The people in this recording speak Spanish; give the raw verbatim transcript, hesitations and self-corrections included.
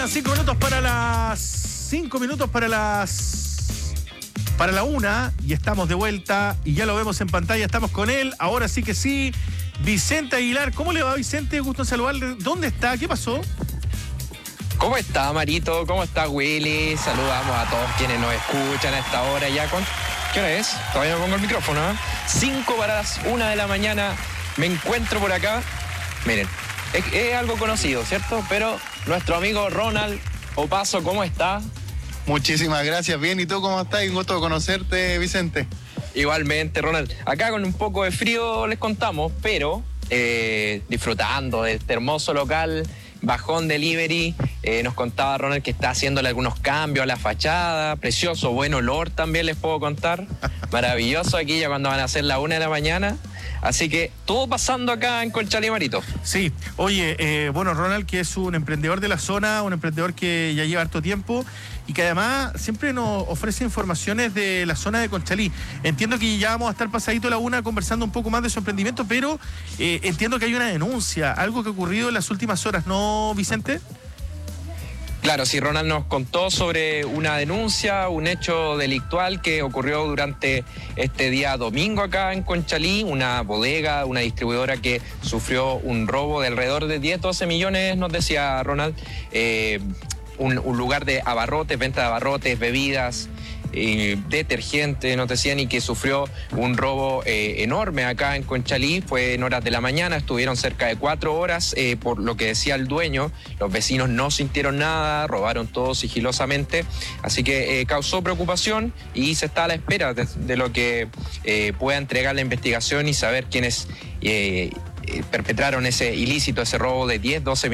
Cinco minutos para las... Cinco minutos para las... Para la una, y estamos de vuelta, y ya lo vemos en pantalla, estamos con él, ahora sí que sí, Vicente Aguilar. ¿Cómo le va, Vicente? Gusto en saludarle. ¿Dónde está? ¿Qué pasó? ¿Cómo está, Marito? ¿Cómo está, Willy? Saludamos a todos quienes nos escuchan a esta hora ya con... ¿Qué hora es? Todavía no pongo el micrófono, ¿eh? Cinco para las una de la mañana, me encuentro por acá. Miren, es, es algo conocido, ¿cierto? Pero nuestro amigo Ronald Opaso, ¿cómo está? Muchísimas gracias, bien, ¿y tú cómo estás? Un gusto conocerte, Vicente. Igualmente, Ronald. Acá con un poco de frío les contamos, pero eh, disfrutando de este hermoso local, Bajón Delivery. Eh, nos contaba Ronald que está haciéndole algunos cambios a la fachada, precioso, buen olor también les puedo contar. Maravilloso aquí ya cuando van a ser la una de la mañana. Así que todo pasando acá en Conchalí, Marito. Sí, oye, eh, bueno, Ronald, que es un emprendedor de la zona, un emprendedor que ya lleva harto tiempo y que además siempre nos ofrece informaciones de la zona de Conchalí. Entiendo que ya vamos a estar pasadito a la una conversando un poco más de su emprendimiento, pero eh, entiendo que hay una denuncia, algo que ha ocurrido en las últimas horas, ¿no, Vicente? Claro, sí, Ronald nos contó sobre una denuncia, un hecho delictual que ocurrió durante este día domingo acá en Conchalí, una bodega, una distribuidora que sufrió un robo de alrededor de diez, doce millones, nos decía Ronald, eh, un, un lugar de abarrotes, venta de abarrotes, bebidas, Eh, detergente, nos decían, y que sufrió un robo eh, enorme acá en Conchalí. Fue en horas de la mañana, estuvieron cerca de cuatro horas, eh, por lo que decía el dueño. Los vecinos no sintieron nada, robaron todo sigilosamente, así que eh, causó preocupación y se está a la espera de, de lo que eh, pueda entregar la investigación y saber quiénes eh, eh, perpetraron ese ilícito, ese robo de diez, doce